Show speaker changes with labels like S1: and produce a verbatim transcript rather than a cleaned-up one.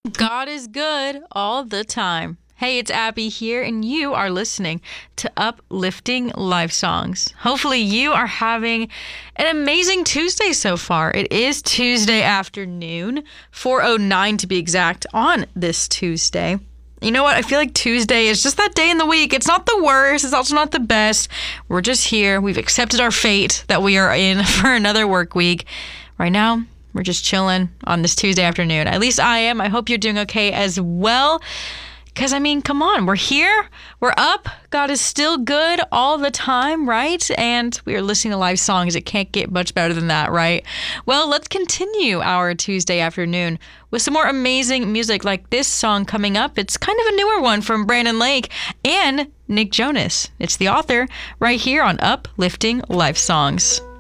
S1: God is good all the time. Hey, it's Abby here, and you are listening to Uplifting Life Songs. Hopefully, you are having an amazing Tuesday so far. It is Tuesday afternoon, four oh nine to be exact, on this Tuesday. You know what? I feel like Tuesday is just that day in the week. It's not the worst. It's also not the best. We're just here. We've accepted our fate that we are in for another work week. Right now, we're just chilling on this Tuesday afternoon. At least I am. I hope you're doing okay as well. Because, I mean, come on. We're here. We're up. God is still good all the time, right? And we are listening to live songs. It can't get much better than that, right? Well, let's continue our Tuesday afternoon with some more amazing music like this song coming up. It's kind of a newer one from Brandon Lake and Nick Jonas. It's the author right here on Uplifting Life Songs.